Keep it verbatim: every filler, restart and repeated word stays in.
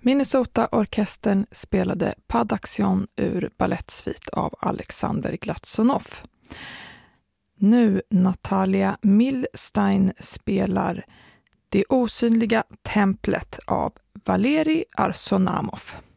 Minnesota-orkestern spelade Pas d'Action ur ballettsvit av Alexander Glatzunov. Nu Natalia Milstein spelar Det osynliga templet av Valerij Arsonamov.